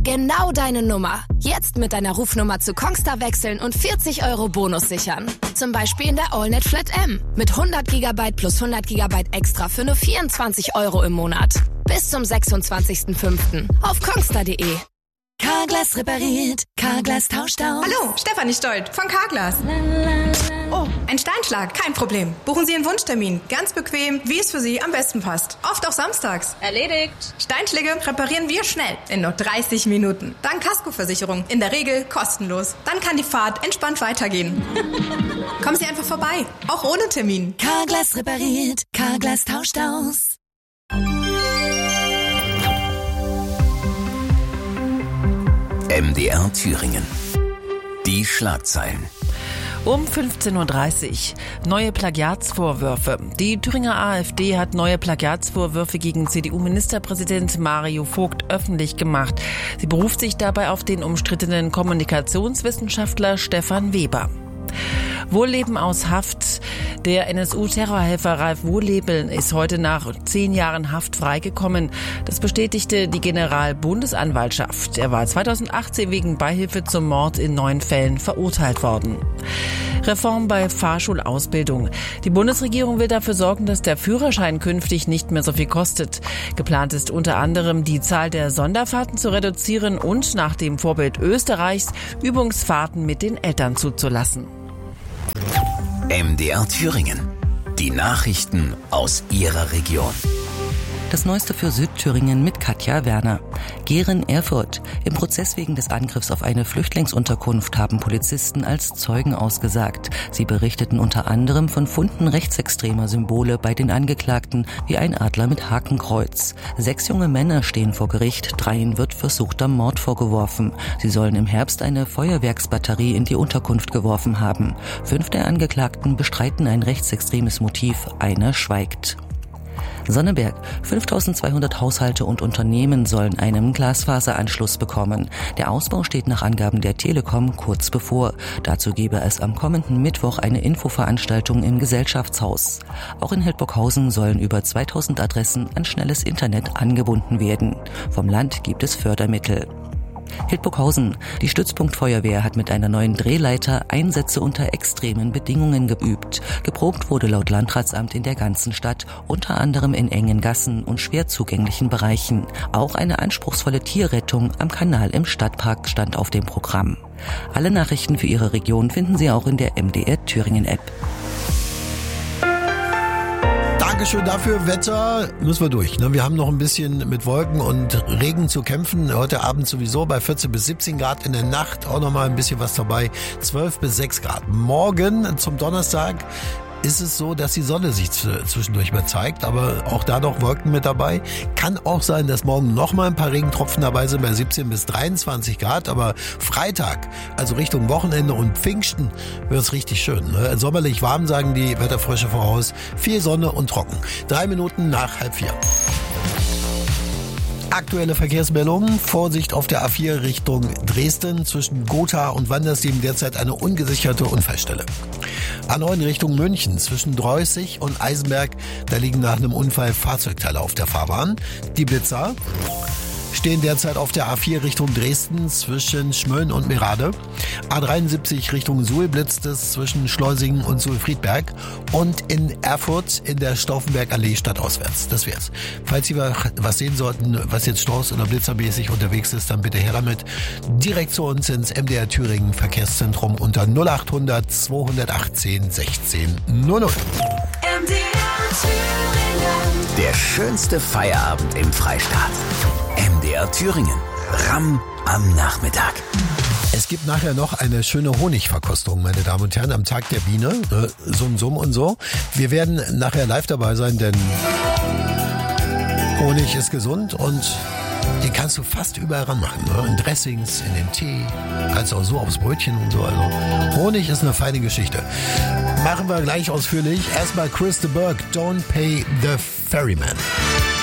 Genau deine Nummer. Jetzt mit deiner Rufnummer zu Kongstar wechseln und 40 € Bonus sichern. Zum Beispiel in der AllNet Flat M. Mit 100 GB plus 100 GB extra für nur 24 € im Monat. Bis zum 26.05. auf kongstar.de. Carglass repariert, Carglass tauscht aus. Hallo, Stefanie Stolt von Carglass. Oh, ein Steinschlag, kein Problem. Buchen Sie einen Wunschtermin, ganz bequem, wie es für Sie am besten passt. Oft auch samstags. Erledigt. Steinschläge reparieren wir schnell, in nur 30 Minuten. Dank Kaskoversicherung, in der Regel kostenlos. Dann kann die Fahrt entspannt weitergehen. Kommen Sie einfach vorbei, auch ohne Termin. Carglass repariert, Carglass tauscht aus. MDR Thüringen. Die Schlagzeilen. Um 15.30 Uhr neue Plagiatsvorwürfe. Die Thüringer AfD hat neue Plagiatsvorwürfe gegen CDU-Ministerpräsident Mario Vogt öffentlich gemacht. Sie beruft sich dabei auf den umstrittenen Kommunikationswissenschaftler Stefan Weber. Wohlleben aus Haft. Der NSU-Terrorhelfer Ralf Wohlleben ist heute nach 10 Jahren Haft freigekommen. Das bestätigte die Generalbundesanwaltschaft. Er war 2018 wegen Beihilfe zum Mord in 9 Fällen verurteilt worden. Reform bei Fahrschulausbildung. Die Bundesregierung will dafür sorgen, dass der Führerschein künftig nicht mehr so viel kostet. Geplant ist unter anderem, die Zahl der Sonderfahrten zu reduzieren und nach dem Vorbild Österreichs Übungsfahrten mit den Eltern zuzulassen. MDR Thüringen. Die Nachrichten aus Ihrer Region. Das Neueste für Südthüringen mit Katja Werner. Gehren, Erfurt. Im Prozess wegen des Angriffs auf eine Flüchtlingsunterkunft haben Polizisten als Zeugen ausgesagt. Sie berichteten unter anderem von Funden rechtsextremer Symbole bei den Angeklagten, wie ein Adler mit Hakenkreuz. 6 junge Männer stehen vor Gericht, 3 wird versuchter Mord vorgeworfen. Sie sollen im Herbst eine Feuerwerksbatterie in die Unterkunft geworfen haben. 5 der Angeklagten bestreiten ein rechtsextremes Motiv, einer schweigt. Sonneberg. 5.200 Haushalte und Unternehmen sollen einen Glasfaseranschluss bekommen. Der Ausbau steht nach Angaben der Telekom kurz bevor. Dazu gebe es am kommenden Mittwoch eine Infoveranstaltung im Gesellschaftshaus. Auch in Hildburghausen sollen über 2.000 Adressen an schnelles Internet angebunden werden. Vom Land gibt es Fördermittel. Hildburghausen. Die Stützpunktfeuerwehr hat mit einer neuen Drehleiter Einsätze unter extremen Bedingungen geübt. Geprobt wurde laut Landratsamt in der ganzen Stadt, unter anderem in engen Gassen und schwer zugänglichen Bereichen. Auch eine anspruchsvolle Tierrettung am Kanal im Stadtpark stand auf dem Programm. Alle Nachrichten für Ihre Region finden Sie auch in der MDR Thüringen App. Dankeschön dafür. Wetter müssen wir durch. Wir haben noch ein bisschen mit Wolken und Regen zu kämpfen. Heute Abend sowieso bei 14 bis 17 Grad. In der Nacht auch noch mal ein bisschen was dabei. 12 bis 6 Grad. Morgen zum Donnerstag ist es so, dass die Sonne sich zwischendurch mal zeigt, aber auch da noch Wolken mit dabei. Kann auch sein, dass morgen noch mal ein paar Regentropfen dabei sind bei 17 bis 23 Grad, aber Freitag, also Richtung Wochenende und Pfingsten, wird es richtig schön. Sommerlich warm, sagen die Wetterfrösche voraus. Viel Sonne und trocken. 3 Minuten nach 3:30. Aktuelle Verkehrsmeldungen. Vorsicht auf der A4 Richtung Dresden. Zwischen Gotha und Wandersleben derzeit eine ungesicherte Unfallstelle. A9 Richtung München. Zwischen Dreußig und Eisenberg. Da liegen nach einem Unfall Fahrzeugteile auf der Fahrbahn. Die Blitzer stehen derzeit auf der A4 Richtung Dresden zwischen Schmölln und Merade. A73 Richtung Suhl blitzt es zwischen Schleusingen und Suhl-Friedberg. Und in Erfurt in der Stauffenbergallee stadtauswärts. Das wär's. Falls Sie was sehen sollten, was jetzt Staus oder blitzermäßig unterwegs ist, dann bitte her damit. Direkt zu uns ins MDR Thüringen Verkehrszentrum unter 0800 218 16 00. MDR Thüringen. Der schönste Feierabend im Freistaat. MDR Thüringen. Ramm am Nachmittag. Es gibt nachher noch eine schöne Honigverkostung, meine Damen und Herren, am Tag der Biene. Summ und so. Wir werden nachher live dabei sein, denn Honig ist gesund und den kannst du fast überall ranmachen. In Dressings, in den Tee, kannst du auch so aufs Brötchen und so. Also Honig ist eine feine Geschichte. Machen wir gleich ausführlich. Erstmal Chris de Burgh, Don't Pay the Ferryman.